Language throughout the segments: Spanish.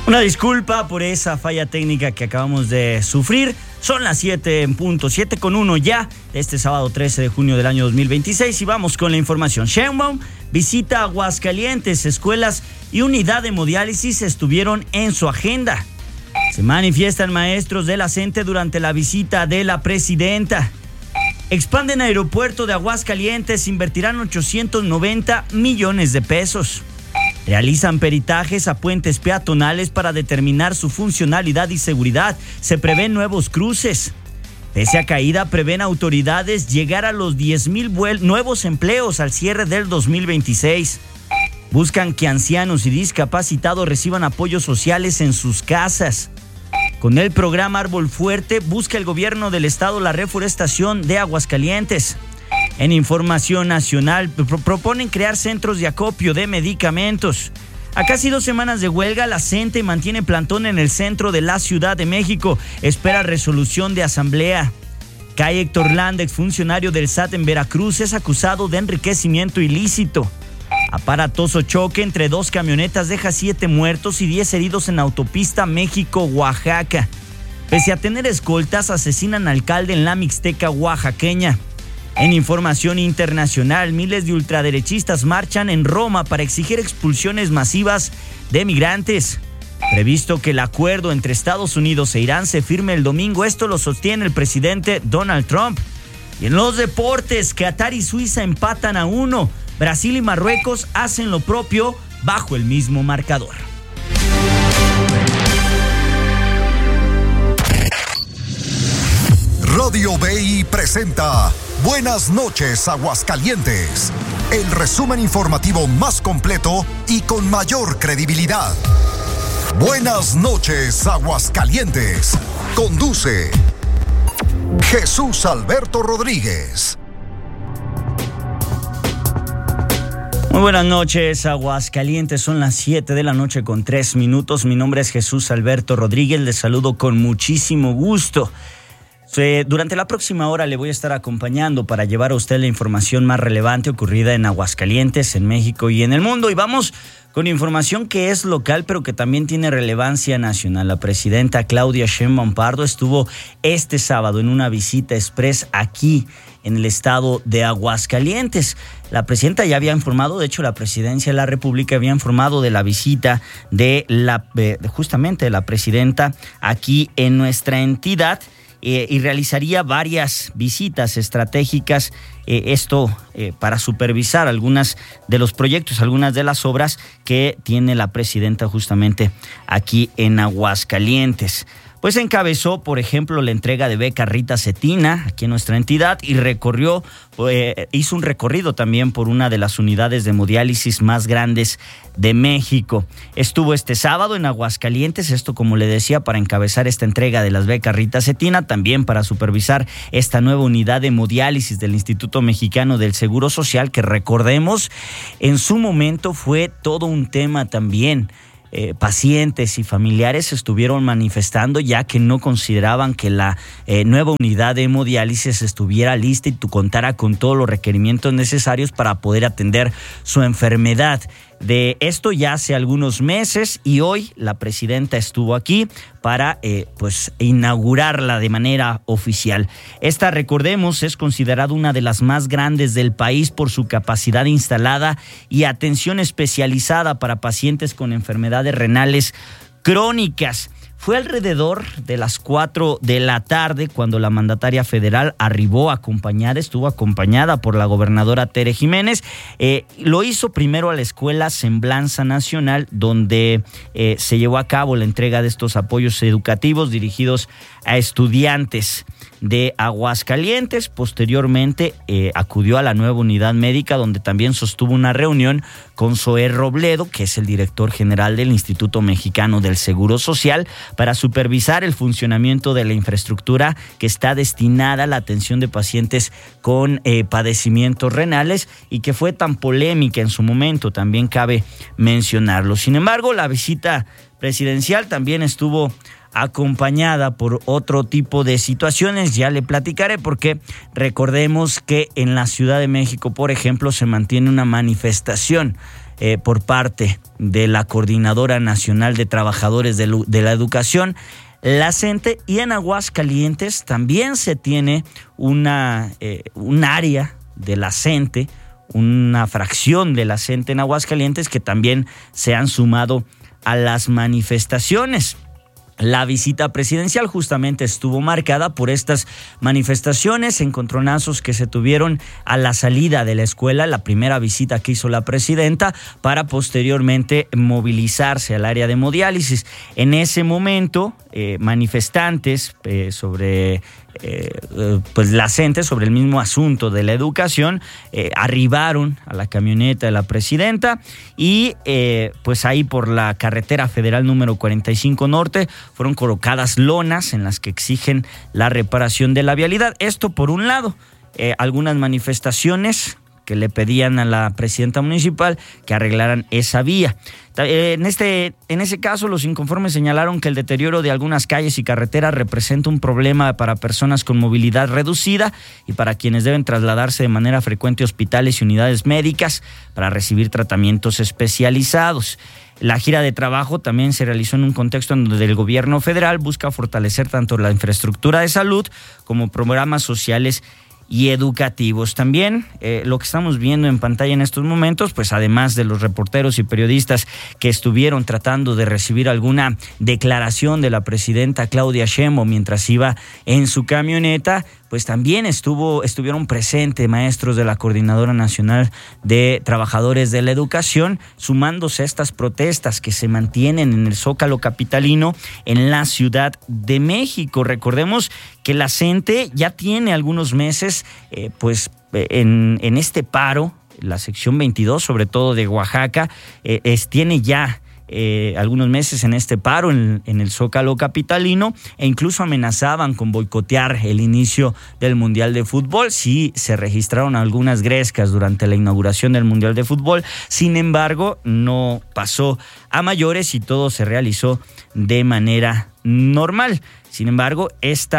Una disculpa por esa falla técnica que acabamos de sufrir. Son las 7 en punto, 7:01 ya, de este sábado 13 de junio del año 2026. Y vamos con la información. Sheinbaum visita Aguascalientes. Escuelas y unidad de hemodiálisis estuvieron en su agenda. Se manifiestan maestros de la CENTE durante la visita de la presidenta. Expanden aeropuerto de Aguascalientes, invertirán 890 millones de pesos. Realizan peritajes a puentes peatonales para determinar su funcionalidad y seguridad. Se prevén nuevos cruces. Pese a caída, prevén autoridades llegar a los 10,000 nuevos empleos al cierre del 2026. Buscan que ancianos y discapacitados reciban apoyos sociales en sus casas. Con el programa Árbol Fuerte, busca el gobierno del estado la reforestación de Aguascalientes. En información nacional, proponen crear centros de acopio de medicamentos. A casi 2 semanas de huelga, la CENTE mantiene plantón en el centro de la Ciudad de México. Espera resolución de asamblea. Cae Héctor Landa, exfuncionario del SAT en Veracruz, es acusado de enriquecimiento ilícito. Aparatoso choque entre 2 camionetas deja 7 muertos y 10 heridos en autopista México-Oaxaca. Pese a tener escoltas, asesinan alcalde en la Mixteca oaxaqueña. En información internacional, miles de ultraderechistas marchan en Roma para exigir expulsiones masivas de migrantes. Previsto que el acuerdo entre Estados Unidos e Irán se firme el domingo. Esto lo sostiene el presidente Donald Trump. Y en los deportes, Qatar y Suiza empatan a 1. Brasil y Marruecos hacen lo propio bajo el mismo marcador. Radio BI presenta Buenas noches, Aguascalientes. El resumen informativo más completo y con mayor credibilidad. Buenas noches, Aguascalientes. Conduce Jesús Alberto Rodríguez. Muy buenas noches, Aguascalientes. Son las 7 de la noche con 3 minutos. Mi nombre es Jesús Alberto Rodríguez. Les saludo con muchísimo gusto. Durante la próxima hora le voy a estar acompañando para llevar a usted la información más relevante ocurrida en Aguascalientes, en México y en el mundo. Y vamos con información que es local, pero que también tiene relevancia nacional. La presidenta Claudia Sheinbaum Pardo estuvo este sábado en una visita express aquí en el estado de Aguascalientes. La presidenta ya había informado, de hecho la presidencia de la República había informado de la visita de justamente de la presidenta aquí en nuestra entidad. Y realizaría varias visitas estratégicas, para supervisar algunas de los proyectos, algunas de las obras que tiene la presidenta justamente aquí en Aguascalientes. Pues encabezó, por ejemplo, la entrega de beca Rita Cetina aquí en nuestra entidad y hizo un recorrido también por una de las unidades de hemodiálisis más grandes de México. Estuvo este sábado en Aguascalientes, esto como le decía, para encabezar esta entrega de las becas Rita Cetina, también para supervisar esta nueva unidad de hemodiálisis del Instituto Mexicano del Seguro Social, que recordemos, en su momento fue todo un tema también. Pacientes y familiares estuvieron manifestando ya que no consideraban que la nueva unidad de hemodiálisis estuviera lista y contara con todos los requerimientos necesarios para poder atender su enfermedad. De esto ya hace algunos meses y hoy la presidenta estuvo aquí para inaugurarla de manera oficial. Esta, recordemos, es considerada una de las más grandes del país por su capacidad instalada y atención especializada para pacientes con enfermedades renales crónicas. Fue alrededor de las 4 de la tarde cuando la mandataria federal estuvo acompañada por la gobernadora Tere Jiménez. Lo hizo primero a la escuela Semblanza Nacional, donde se llevó a cabo la entrega de estos apoyos educativos dirigidos a estudiantes de Aguascalientes. Posteriormente acudió a la nueva unidad médica, donde también sostuvo una reunión con Zoé Robledo, que es el director general del Instituto Mexicano del Seguro Social, para supervisar el funcionamiento de la infraestructura que está destinada a la atención de pacientes con padecimientos renales y que fue tan polémica en su momento, también cabe mencionarlo. Sin embargo, la visita presidencial también estuvo acompañada por otro tipo de situaciones. Ya le platicaré, porque recordemos que en la Ciudad de México, por ejemplo, se mantiene una manifestación por parte de la Coordinadora Nacional de Trabajadores de la Educación, la CENTE, y en Aguascalientes también se tiene un área de la CENTE, una fracción de la CENTE en Aguascalientes que también se han sumado a las manifestaciones. La visita presidencial justamente estuvo marcada por estas manifestaciones, encontronazos que se tuvieron a la salida de la escuela, la primera visita que hizo la presidenta, para posteriormente movilizarse al área de hemodiálisis. En ese momento, manifestantes sobre pues la CENTE, sobre el mismo asunto de la educación, arribaron a la camioneta de la presidenta y pues ahí por la carretera federal número 45 Norte fueron colocadas lonas en las que exigen la reparación de la vialidad. Esto por un lado. Algunas manifestaciones que le pedían a la presidenta municipal que arreglaran esa vía. En ese caso, los inconformes señalaron que el deterioro de algunas calles y carreteras representa un problema para personas con movilidad reducida y para quienes deben trasladarse de manera frecuente a hospitales y unidades médicas para recibir tratamientos especializados. La gira de trabajo también se realizó en un contexto en donde el gobierno federal busca fortalecer tanto la infraestructura de salud como programas sociales y educativos. También lo que estamos viendo en pantalla en estos momentos, pues además de los reporteros y periodistas que estuvieron tratando de recibir alguna declaración de la presidenta Claudia Sheinbaum mientras iba en su camioneta, pues también estuvieron presentes maestros de la Coordinadora Nacional de Trabajadores de la Educación, sumándose a estas protestas que se mantienen en el Zócalo capitalino en la Ciudad de México. Recordemos que la CENTE ya tiene algunos meses en este paro, la sección 22, sobre todo de Oaxaca, tiene ya algunos meses en este paro en el Zócalo capitalino, e incluso amenazaban con boicotear el inicio del Mundial de Fútbol. Sí, se registraron algunas grescas durante la inauguración del Mundial de Fútbol, sin embargo, no pasó a mayores y todo se realizó de manera normal. Sin embargo,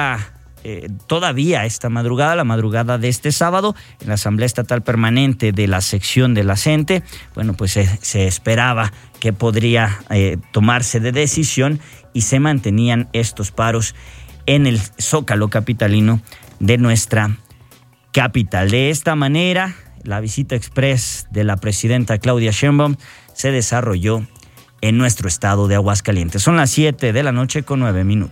todavía esta madrugada, la madrugada de este sábado, en la Asamblea Estatal Permanente de la sección de la CENTE, bueno, pues se esperaba que podría tomarse de decisión y se mantenían estos paros en el Zócalo capitalino de nuestra capital. De esta manera, la visita express de la presidenta Claudia Sheinbaum se desarrolló en nuestro estado de Aguascalientes. Son las 7:09 p.m.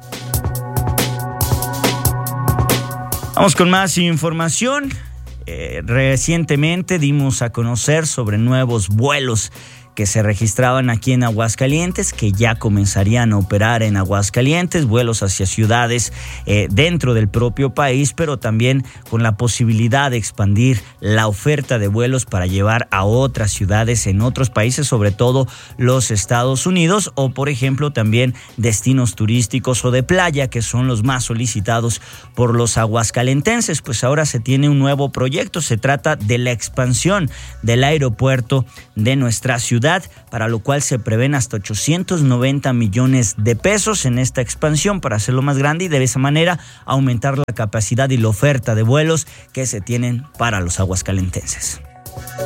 Vamos con más información. Recientemente dimos a conocer sobre nuevos vuelos que se registraban aquí en Aguascalientes, que ya comenzarían a operar en Aguascalientes, vuelos hacia ciudades dentro del propio país, pero también con la posibilidad de expandir la oferta de vuelos para llevar a otras ciudades en otros países, sobre todo los Estados Unidos, o por ejemplo también destinos turísticos o de playa, que son los más solicitados por los aguascalentenses. Pues ahora se tiene un nuevo proyecto, se trata de la expansión del aeropuerto de nuestra ciudad, para lo cual se prevén hasta 890 millones de pesos en esta expansión para hacerlo más grande y de esa manera aumentar la capacidad y la oferta de vuelos que se tienen para los aguascalentenses.